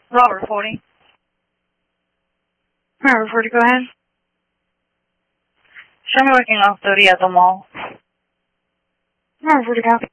Robert 40. Robert 40, go ahead. Show me working off 30 at the mall. Robert 40, copy.